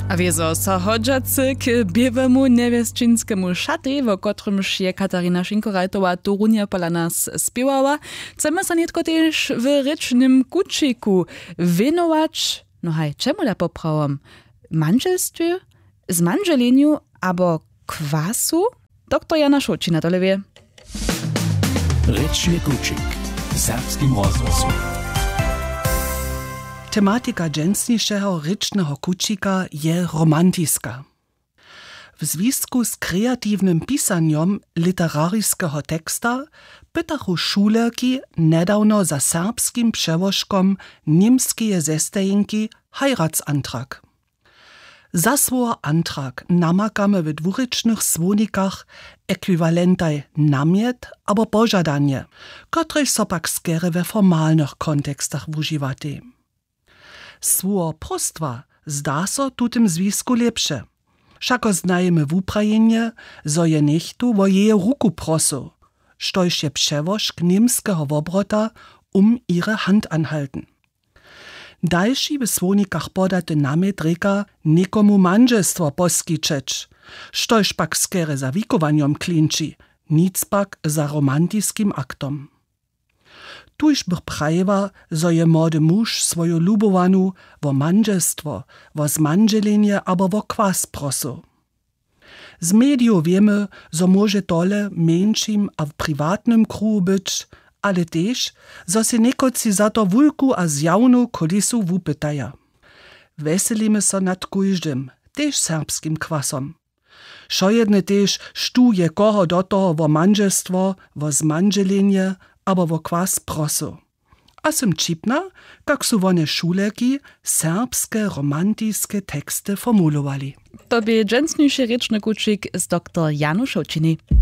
A wiezo so hodžacy k biewemu niewieszczyńskiemu szaty, wo kotrymż je Katarina Šinko-Rajtowa Torunia pola nas spiewała, chcemy sa nietko też w rycznym kuczyku winować, no haj, czemu da poprawom? Manželstwie, zmanželeniu, abo kwasu? Doktor Jana Šočina to wie. Ryczny kuczyk w serbskim rozgłosu. Tematika dżęsniejszego rycznego kucika je romantiska. W związku z kreatywnym pisaniem literaryjskiego teksta pytachu šulerki nedawno za serbskim przełożkom niemskie zestajinki Heiratsantrag. Za swój antrag namakamy w dwurycznych słonikach ekwiwalentaj namiet albo pożadanie, kotreś so pak skere we formalnych kontekstach używaty. Słowo prostwa zda so tutym związku lepsze. Wszako znajemy w Ukrainie, zo je niechtu wo jeje ruku prosu, štož je przewożk niemskiego wobrota ihre Hand anhalten. Dalszy w słonikach podaty namiet reka nikomu manželstwo poskičeć, štož pak skere za wikowaniom klinči, nic pak za romantiskim aktom. Tuż bych prajewa, zo je młody muž swoju lubowanu wo manželstwo, wo zmanželenie abo wo kwas prosu. Z mediów wiemy, zo może tole mniejszym a w prywatnym kruhu być, ale też, zo se nekoci za to wulku a zjawnu kulisu wupytaja. Weselimy so nad kujżdym, też serbskim kwasom. Šo jedne też štuje koho do toho wo manželstwo, wo zmanželenie, abo wo kwas prosu. A sym čipna, kak su one šulerki serbske romantiske teksty formulowali. To by dżęsniejszy ryczny kuczyk z dr Janu Šočiny.